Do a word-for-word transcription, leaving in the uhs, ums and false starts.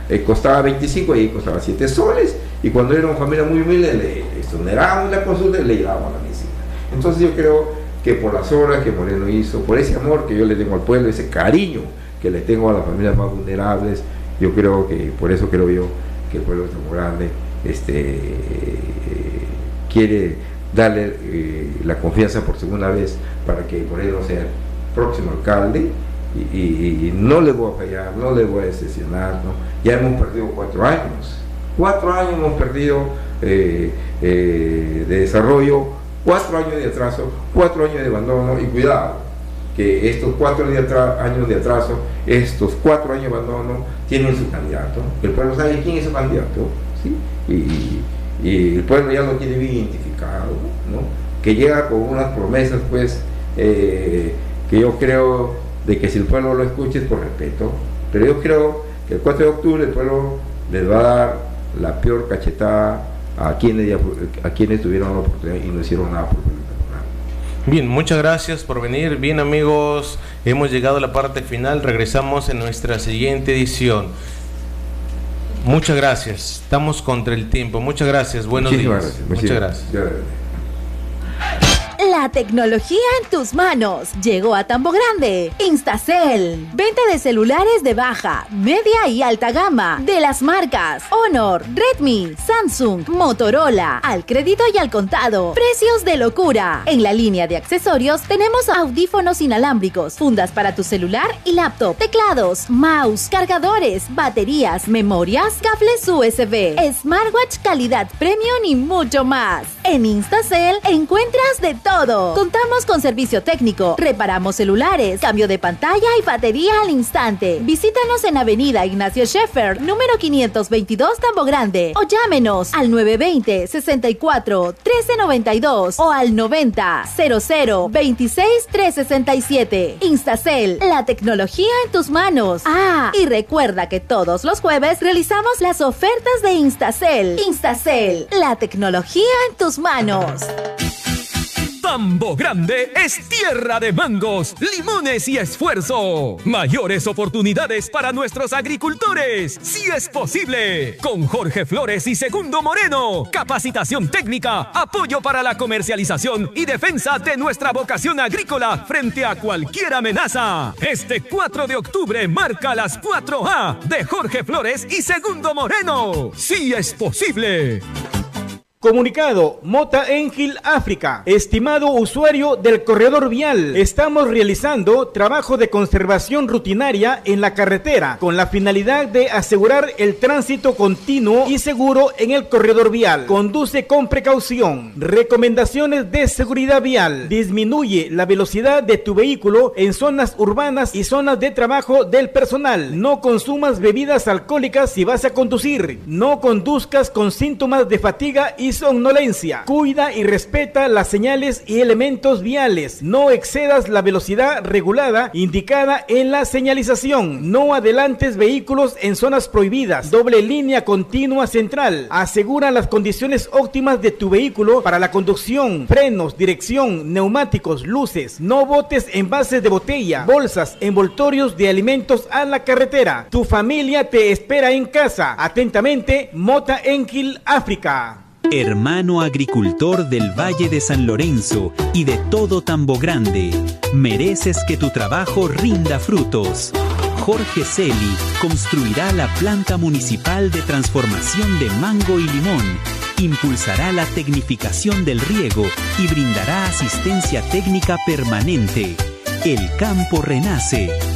eh, costaba veinticinco y ahí costaba siete soles, y cuando era una familia muy humilde le exonerábamos la consulta y le llevábamos la medicina. Entonces yo creo que por las obras que Moreno hizo, por ese amor que yo le tengo al pueblo, ese cariño que le tengo a las familias más vulnerables, yo creo que, por eso creo yo, que el pueblo de Tambo Grande este, eh, quiere darle eh, la confianza por segunda vez para que Moreno sea el próximo alcalde, y, y, y no le voy a fallar, no le voy a decepcionar, ¿no? Ya hemos perdido cuatro años, cuatro años hemos perdido eh, eh, de desarrollo, cuatro años de atraso, cuatro años de abandono, y cuidado, que estos cuatro años de atraso, estos cuatro años de abandono, tienen su candidato. El pueblo sabe quién es su candidato, ¿sí? Y, y el pueblo ya lo tiene bien identificado, ¿no? Que llega con unas promesas, pues, eh, que yo creo de que si el pueblo lo escuche es por respeto, pero yo creo que el cuatro de octubre el pueblo les va a dar la peor cachetada a quienes, ya, a quienes tuvieron la oportunidad y no hicieron nada por el. Bien, muchas gracias por venir. Bien, amigos, hemos llegado a la parte final. Regresamos en nuestra siguiente edición. Muchas gracias. Estamos contra el tiempo. Muchas gracias. Buenos Muchísimas días. Gracias. Muchas gracias. gracias. La tecnología en tus manos llegó a Tambo Grande. Instacell. Venta de celulares de baja, media y alta gama de las marcas Honor, Redmi, Samsung, Motorola. Al crédito y al contado. Precios de locura. En la línea de accesorios tenemos audífonos inalámbricos, fundas para tu celular y laptop, teclados, mouse, cargadores, baterías, memorias, cables U S B, smartwatch calidad premium y mucho más. En Instacell encuentras de todo. Contamos con servicio técnico, reparamos celulares, cambio de pantalla y batería al instante. Visítanos en Avenida Ignacio Scheffer, número quinientos veintidós, Tambo Grande, o llámenos al nueve veinte, sesenta y cuatro, trece noventa y dos o al noventa, cero cero, veintiséis, trescientos sesenta y siete. Instacell, la tecnología en tus manos. Ah, y recuerda que todos los jueves realizamos las ofertas de Instacell. Instacell, la tecnología en tus manos. Tambo Grande es tierra de mangos, limones y esfuerzo. Mayores oportunidades para nuestros agricultores, si es posible. Con Jorge Flores y Segundo Moreno. Capacitación técnica, apoyo para la comercialización y defensa de nuestra vocación agrícola frente a cualquier amenaza. Este cuatro de octubre marca las cuatro A de Jorge Flores y Segundo Moreno. Si es posible. Comunicado, Mota Engil África. Estimado usuario del corredor vial, estamos realizando trabajo de conservación rutinaria en la carretera con la finalidad de asegurar el tránsito continuo y seguro en el corredor vial. Conduce con precaución. Recomendaciones de seguridad vial. Disminuye la velocidad de tu vehículo en zonas urbanas y zonas de trabajo del personal. No consumas bebidas alcohólicas si vas a conducir. No conduzcas con síntomas de fatiga y somnolencia. Cuida y respeta las señales y elementos viales. No excedas la velocidad regulada indicada en la señalización. No adelantes vehículos en zonas prohibidas. Doble línea continua central. Asegura las condiciones óptimas de tu vehículo para la conducción. Frenos, dirección, neumáticos, luces. No botes envases de botella, bolsas, envoltorios de alimentos a la carretera. Tu familia te espera en casa. Atentamente, Mota Engil África. Hermano agricultor del Valle de San Lorenzo y de todo Tambo Grande, mereces que tu trabajo rinda frutos. Jorge Celi construirá la planta municipal de transformación de mango y limón, impulsará la tecnificación del riego y brindará asistencia técnica permanente. El campo renace